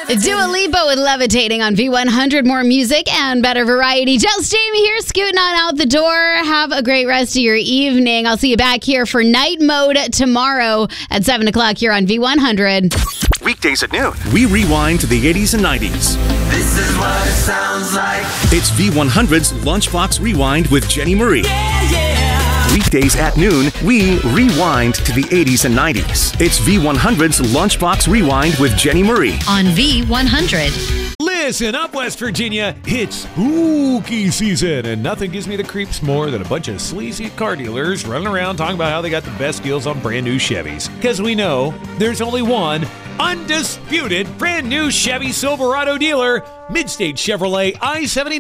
Dua Lipa with Levitating on V100. More music and better variety. Just Jamie here, scooting on out the door. Have a great rest of your evening. I'll see you back here for Night Mode tomorrow at 7 o'clock here on V100. Weekdays at noon, we rewind to the 80s and 90s. This is what it sounds like. It's V100's Lunchbox Rewind with Jenny Marie. Weekdays at noon, we rewind to the 80s and 90s. It's V100's Lunchbox Rewind with Jenny Marie. On V100. Listen up, West Virginia. It's spooky season, and nothing gives me the creeps more than a bunch of sleazy car dealers running around talking about how they got the best deals on brand new Chevys. Because we know there's only one undisputed brand new Chevy Silverado dealer, Midstate Chevrolet I-79.